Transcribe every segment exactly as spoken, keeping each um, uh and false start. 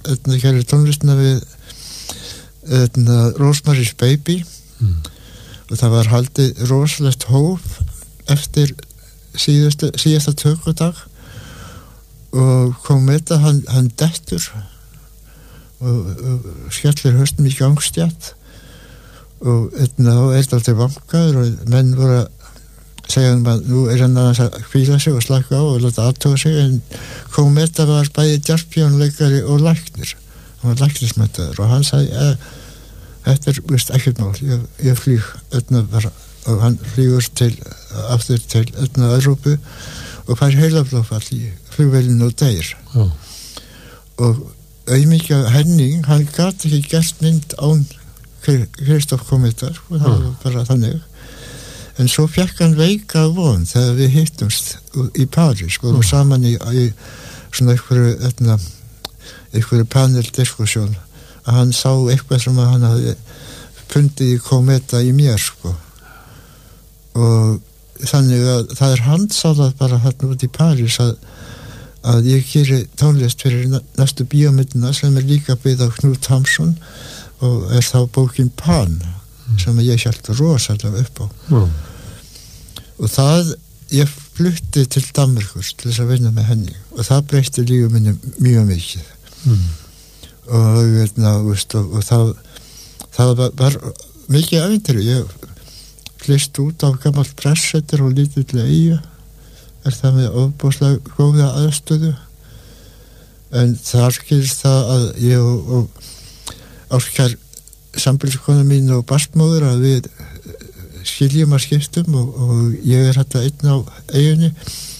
etna, gerði tónlistina við etna, Rosemary's Baby mm. og það var haldið rosalegt hóf eftir síðasta, síðasta tökudag og kom með þetta, hann, hann dettur og, og skellir höstum í gangstjætt og etna, þá er þetta alltaf vankaður og menn voru að segja hann að nú er hann að hvíla sig og slaka á og láta aðtóa sig en kom með þetta var bæði jazzpíónuleikari og læknir hann var læknismenntaður og hann sagði að þetta er vist ekkert mál ég, ég flýg öllna bara og hann flýgur til aftur til öllna Evrópu og fær heilablóðfall í flugvélinu og deyr oh. og auðmikið Henning hann gat ekki gert mynd án Kristoff Kometar og það oh. var bara þannig en svo fekk hann veika von þegar við hittumst í París og mm. saman í, í svona einhverju etna, einhverju paneldiskusjón að hann sá eitthvað sem að hann hafði fundið í kometa í mér sko og þannig að það er handsalað bara hann út í París að, að ég geri tónlist fyrir næstu bíómyndina sem er líka byggð á Knut Hamsun og er þá bókin Pan mm. sem ég hélt rosalega upp á mm. og það ég flutti til Danmerkur til þess að vinna með henni og það breytti lífið minni mjög mikið mm. og, veitna, veist, og, og það, það var, var mikið ævintýri ég flist út á gamalt pressetur og lítið til eyju er það með ofboðslega góða aðstöðu en þar gerist það að ég og, og Ástkær sambýliskona mín og barnsmóður að við skiljum að skiptum og, og ég er þetta einn á eyjunni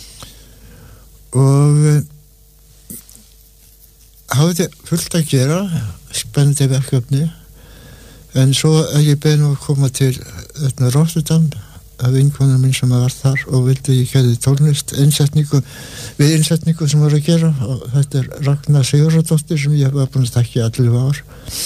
og hafði fullt að gera spennandi verkefni en svo er ég beðin að koma til þetta Rotterdam af vinkonum minn sem var þar og vildi ég gerði tónlist innsetningu við innsetningu sem var að gera og þetta er Ragnar Sigurðardóttir sem ég var búin að þekkja ellefu ár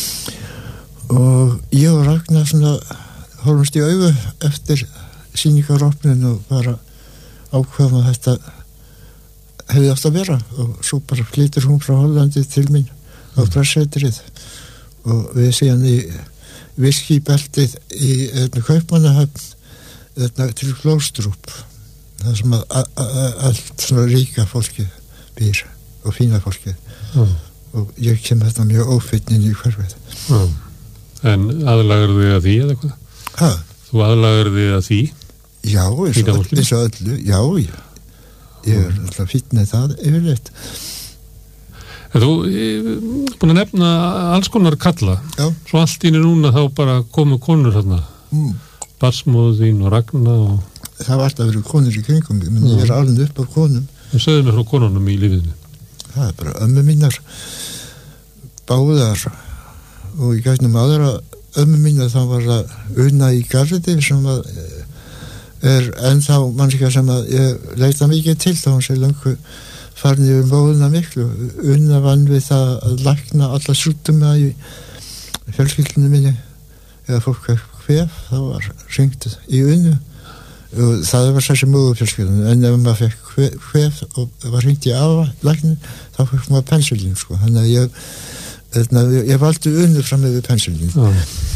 og ég og Ragnar svona horfumst í augu eftir sýningaropnin og bara ákveðum að þetta hefði átt að vera og svo bara flytur hún frá Hollandi til mín á pressetrið og við síðan í viskibeltið í Kaupmannahöfn til Klóstrup það sem að a, a, a, allt svona ríka fólkið býr og fína fólkið mm. og ég kem þetta mjög ófitnin í hverfið mm. En aðlagar þið að því eða hvað? Ha? Þú aðlagar þið að því? Já, eins og, eins og öllu, já, já. Ég er alltaf fítnið það yfirleitt. En þú er búin að nefna alls konar kalla. Já. Svo allt í núna þá bara komu konur þarna. Mm. Barsmóður þín og Ragna og... Það var alltaf verið konur í kringum, menn ég er alveg upp af konum. Þú sögðu mér frá konunum í lífinu. Það er bara ömmu mínar, báðar og í gætnum aðra ömmu mínar þá var það Una í Garði sem að er ennþá mannskja sem að ég leita mikið til þá hún sé löngu farin yfir móðuna miklu Una vann við það að lækna alla sjúkdóma í fjölskyldunum minni eða fólk hvef þá var hringt í Unu og það var þessi móðufjölskyldun en ef maður fekk hvef og var hringt í afa læknin þá fekk maður pensilín sko þannig að ég Ég, ég valdi Unu fram með pensilín mm.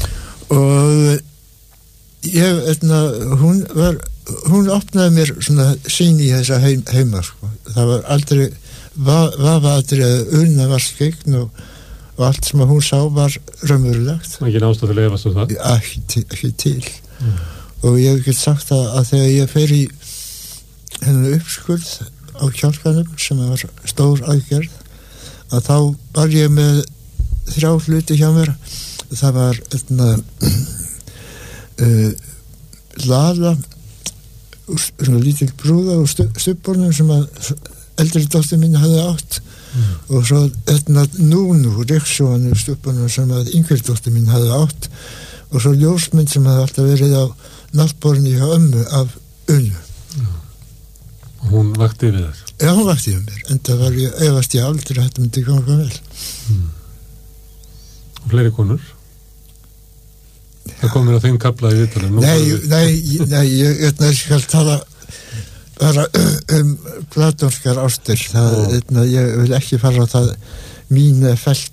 og ég, etna, hún var hún opnaði mér svona sín í þessa heim, heima sko. Það var aldrei vafa aldrei að Una var skeikn og, og allt sem hún sá var raunverulegt ekki nástað til að efast um það? Ekki, ekki til mm. og ég get sagt að, að þegar ég fer í hennar uppskurð á Kjálkanum sem var stór aðgerð að þá var ég með þrjá hluti hjá mér það var etna, uh, Lala svona lítil brúða og stubbornum sem að eldri dóttir mín hafði átt mm. og svo etna Núnu Ríksjónu stubbornum sem að yngri dóttir mín hafði átt og svo ljósmynd sem hafði alltaf verið á náttborðinu hjá ömmu af Unu mm. og hún vakti við þér? Já, hún vakti við mér en það var ég efast ég aldrei að þetta myndi ganga vel mm. og fleiri konur? Það komir að þeim kapla í viðtalinu. Nei, nei, nei, ég, ég skal tala bara um platónskar ástir. Það, oh. ég vil ekki fara á það mín felt